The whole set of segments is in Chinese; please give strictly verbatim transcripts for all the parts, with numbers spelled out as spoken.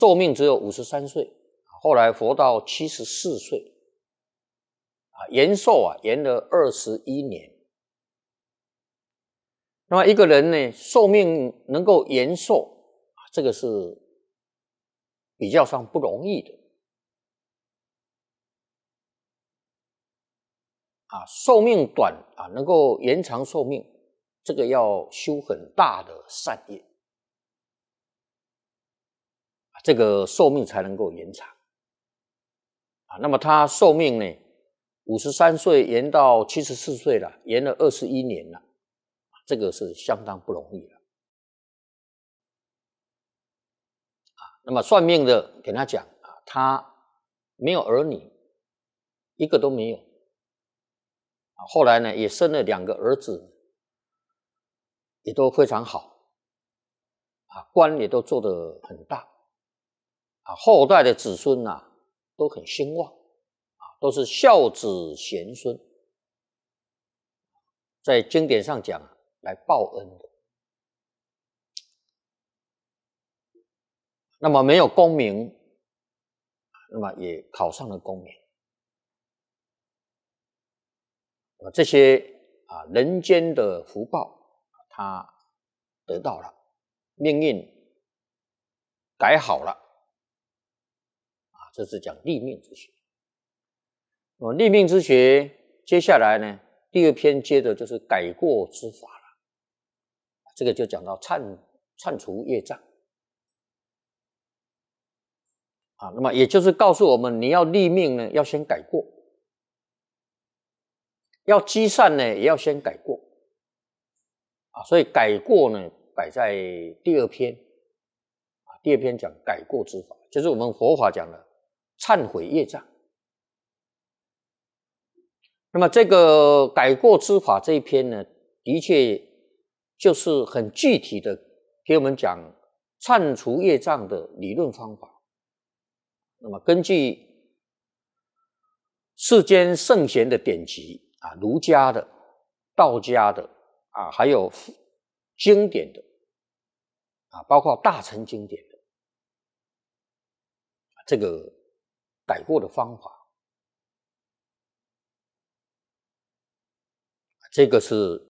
寿命只有五十三岁，后来活到七十四岁，啊，延寿啊，延了二十一年。那么一个人呢，寿命能够延寿，这个是比较上不容易的。啊，寿命短啊，能够延长寿命，这个要修很大的善业，这个寿命才能够延长。啊，那么他寿命呢，五十三岁延到七十四岁了，延了二十一年了，这个是相当不容易了。啊，那么算命的给他讲啊，他没有儿女，一个都没有。后来呢，也生了两个儿子，也都非常好，啊，官也都做得很大，啊，后代的子孙啊都很兴旺，啊，都是孝子贤孙，在经典上讲来报恩的。那么没有功名，那么也考上了功名。这些啊人间的福报，他得到了，命运改好了，啊，这是讲立命之学。那么立命之学，接下来呢，第二篇接的就是改过之法了，这个就讲到忏忏除业障，啊，那么也就是告诉我们，你要立命呢，要先改过。要积善呢，也要先改过，啊，所以改过呢摆在第二篇，啊，第二篇讲改过之法，就是我们佛法讲的忏悔业障。那么这个改过之法这一篇呢，的确就是很具体的给我们讲忏除业障的理论方法。那么根据世间圣贤的典籍。啊，儒家的、道家的啊，还有经典的啊，包括大乘经典的这个改过的方法，这个是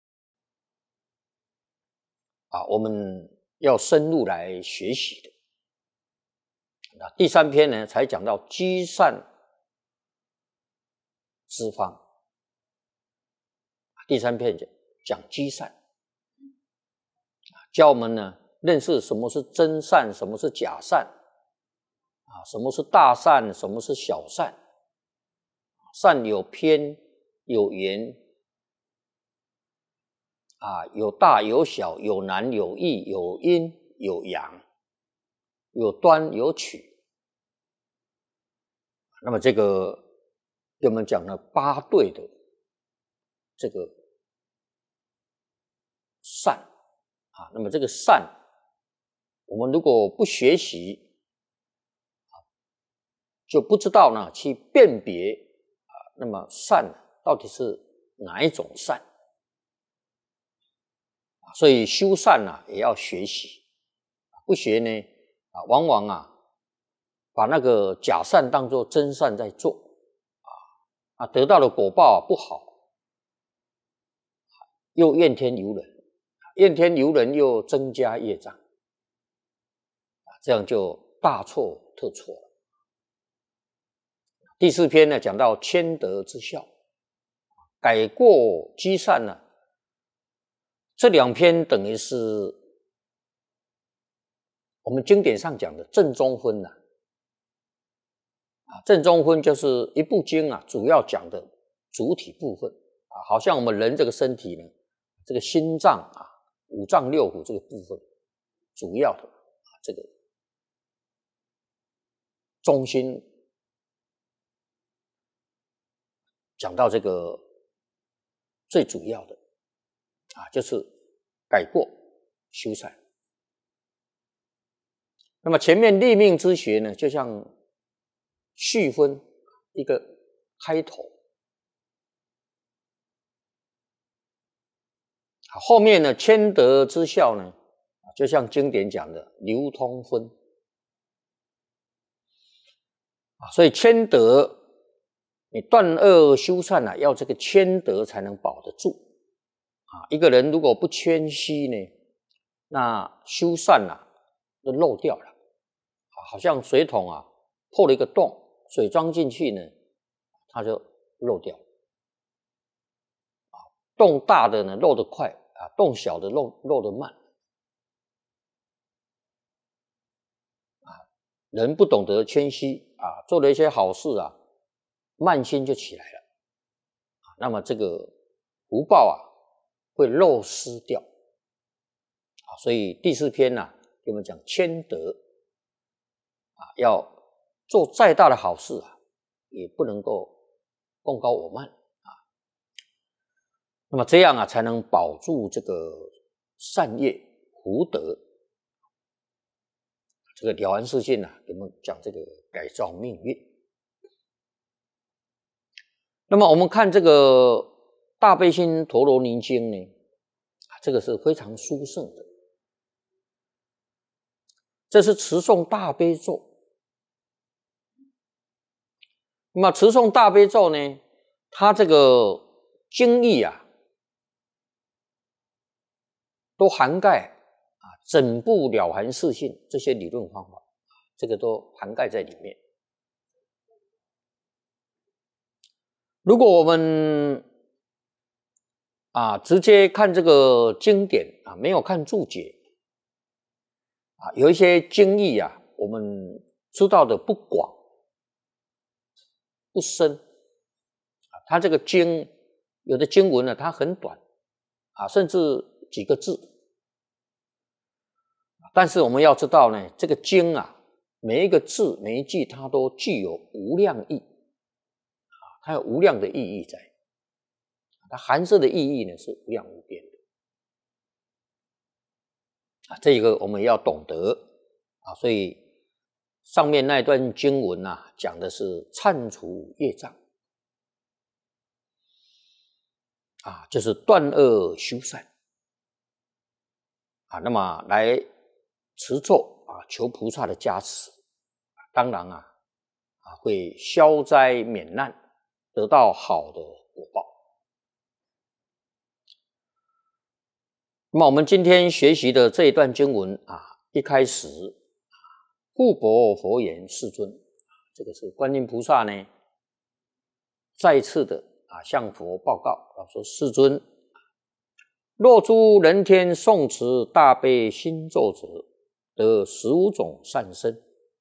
啊我们要深入来学习的。那第三篇呢，才讲到积善之方。第三篇讲积善，教我们呢认识什么是真善，什么是假善，啊，什么是大善，什么是小善，善有偏有圆，啊，有大有小，有难有易，有阴有阳，有端有曲。那么这个给我们讲了八对的这个善啊，那么这个善，我们如果不学习，就不知道呢去辨别啊，那么善到底是哪一种善？所以修善啊也要学习，不学呢啊，往往啊把那个假善当作真善在做啊，啊得到的果报啊不好，又怨天尤人。怨天尤人又增加业障，这样就大错特错了。第四篇呢，讲到谦德之孝，改过积善呢，这两篇等于是我们经典上讲的正中分呐。啊，正中分就是一部经啊，主要讲的主体部分啊，好像我们人这个身体呢，这个心脏啊。五脏六腑这个部分，主要的啊，这个中心讲到这个最主要的啊，就是改过修善。那么前面立命之学呢，就像序分一个开头。后面呢，谦德之孝呢，就像经典讲的流通分啊，所以谦德，你断恶修善啊，要这个谦德才能保得住啊。一个人如果不谦虚呢，那修善啊就漏掉了啊，好像水桶啊破了一个洞，水装进去呢，它就漏掉了啊。洞大的呢漏得快啊，洞小的漏漏得慢啊。人不懂得谦虚啊，做了一些好事啊，慢心就起来了啊，那么这个福报啊会漏失掉啊。所以第四篇呢、啊，给我们讲谦德啊，要做再大的好事啊，也不能够功高我慢啊。那么这样啊，才能保住这个善业福德。这个了凡四训啊，给我们讲这个改造命运。那么我们看这个大悲心陀罗尼经呢，这个是非常殊胜的，这是持诵大悲咒。那么持诵大悲咒呢，它这个经义啊，都涵盖啊整部了凡四训这些理论方法，这个都涵盖在里面。如果我们啊直接看这个经典啊，没有看注解啊，有一些经义啊，我们知道的不广不深啊，它这个经有的经文呢，它很短啊，甚至几个字。但是我们要知道呢，这个经啊，每一个字每一句它都具有无量义啊，它有无量的意义在，它含摄的意义呢是无量无边的啊，这个我们要懂得啊。所以上面那段经文啊，讲的是忏除业障啊，就是断恶修善啊，那么来持咒啊，求菩萨的加持，当然啊，啊会消灾免难，得到好的果报。那么我们今天学习的这一段经文啊，一开始护钵佛言：世尊，这个是观音菩萨呢，再次的啊向佛报告，啊说世尊，若诸人天诵持大悲心咒者，得十五种善身。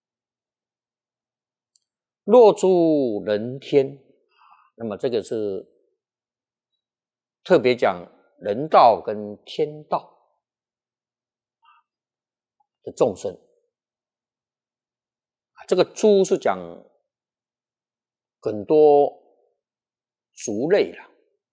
若诸人天，那么这个是特别讲人道跟天道的众生。这个诸是讲很多族类了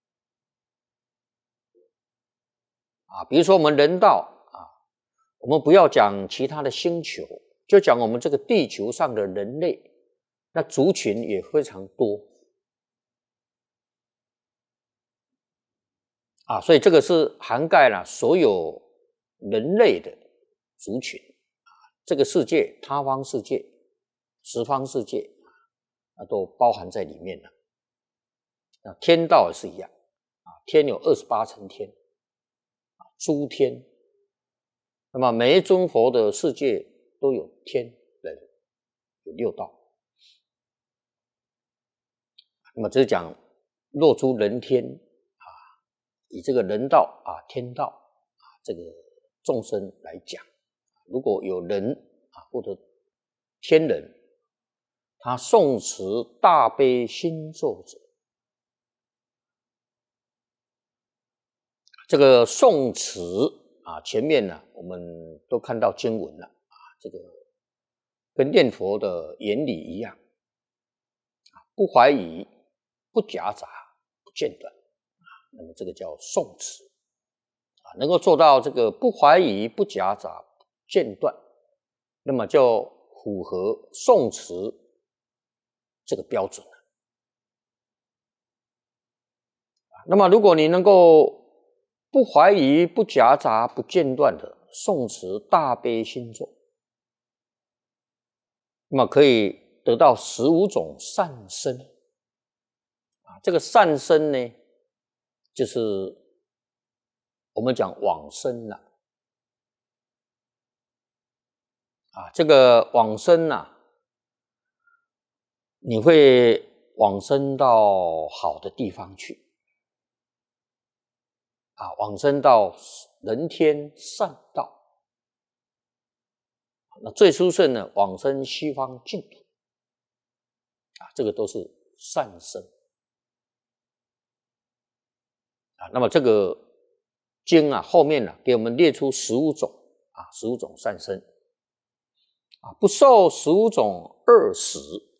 啊，比如说我们人道啊，我们不要讲其他的星球，就讲我们这个地球上的人类，那族群也非常多啊，所以这个是涵盖了所有人类的族群啊，这个世界、他方世界、十方世界啊，都包含在里面了。那天道也是一样啊，天有二十八层天啊，诸天。那么每一尊佛的世界都有天人，有六道。那么这是讲若诸人天啊，以这个人道啊、天道啊这个众生来讲，如果有人啊或者天人，他诵持大悲心咒者，这个诵持啊，前面呢我们都看到经文了啊，这个跟念佛的原理一样啊，不怀疑、不夹杂、不间断啊，那么这个叫诵持啊，能够做到这个不怀疑、不夹杂、不间断，那么就符合诵持这个标准了。那么如果你能够不怀疑、不夹杂、不间断的诵持大悲心咒，那么可以得到十五种善身啊。这个善身呢，就是我们讲往生了啊。这个往生啊，你会往生到好的地方去啊，往生到人天善道。那最殊胜呢，往生西方净土啊，这个都是善生啊。那么这个经啊，后面呢、啊、给我们列出十五种啊，十五种善生啊，不受十五种恶死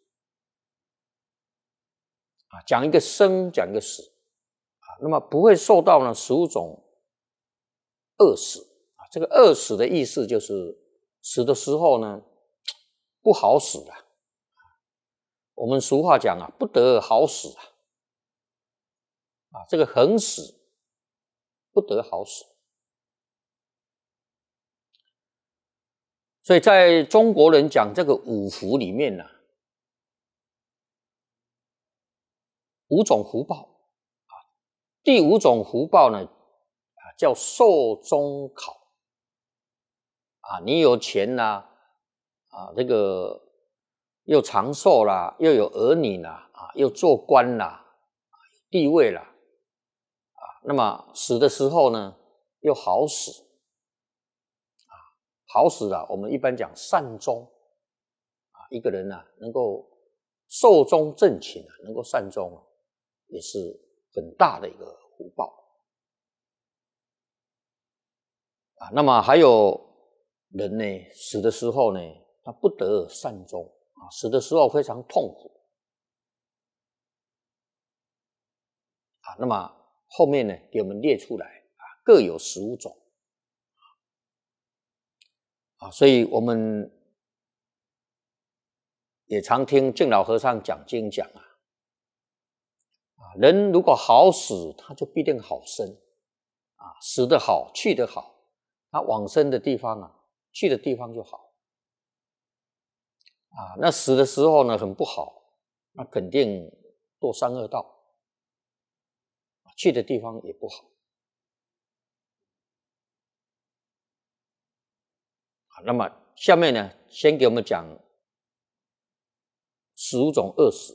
啊，讲一个生，讲一个死啊，那么不会受到呢十五种恶死啊。这个恶死的意思就是死的时候呢不好死啊。我们俗话讲啊，不得好死啊，啊，这个横死不得好死。所以在中国人讲这个五福里面呢、啊，五种福报啊，第五种福报呢啊叫寿终考啊，你有钱啦啊，这个又长寿啦，又有儿女啦啊，又做官啦，地位啦啊，那么死的时候呢又好死啊，好死啊，我们一般讲善终啊，一个人呢、啊、能够寿终正寝啊，能够善终啊，也是很大的一个福报啊。那么还有人呢，死的时候呢，他不得善终啊，死的时候非常痛苦啊。那么后面呢，给我们列出来啊，各有十五种啊。所以我们也常听净老和尚讲经讲啊，啊，人如果好死，他就必定好生啊，死得好，去得好，他往生的地方啊，去的地方就好啊。那死的时候呢，很不好，那肯定堕三恶道，去的地方也不好啊。那么下面呢，先给我们讲十五种恶死。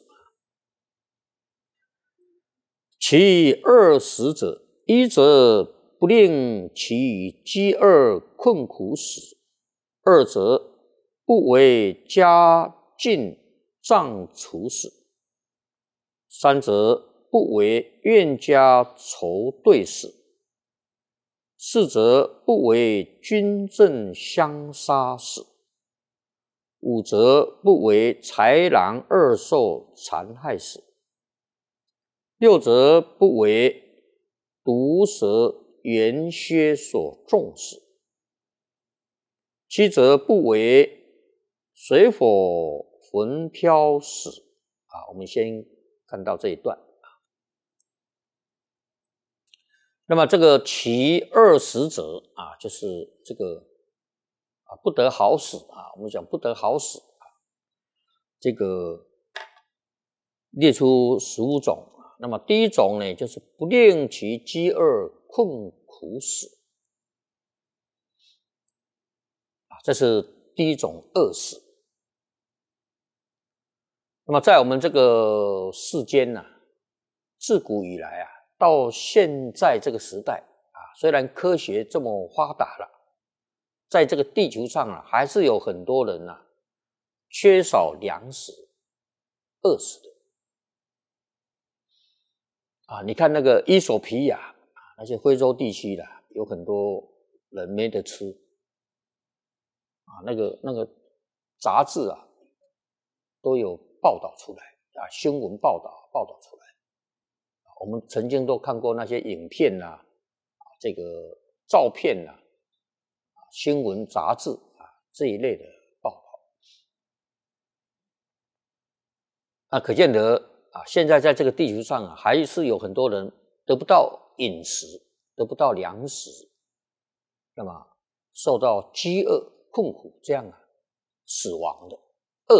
其恶死者，一则不令其于饥饿困苦死，二则不为家境障处死，三则不为怨家仇对死，四则不为军政相杀死，五则不为豺狼恶兽残害死，六则不为毒蛇猿蝎所中死，七则不为水火焚飘死啊。我们先看到这一段。那么这个其恶死者啊，就是这个啊不得好死啊。我们讲不得好死啊，这个列出十五种。那么第一种呢，就是不令其饥饿困苦死啊，这是第一种恶死。那么在我们这个世间呢、啊，自古以来啊，到现在这个时代啊，虽然科学这么发达了，在这个地球上啊，还是有很多人啊缺少粮食饿死的啊。你看那个伊索比亚啊，那些非洲地区的有很多人没得吃啊，那个那个杂志啊都有报道出来啊，新闻报道报道出来。我们曾经都看过那些影片呐、啊，这个照片呐、啊，新闻杂志啊这一类的报道。那可见得啊，现在在这个地球上啊，还是有很多人得不到饮食，得不到粮食，那么受到饥饿困苦这样啊死亡的。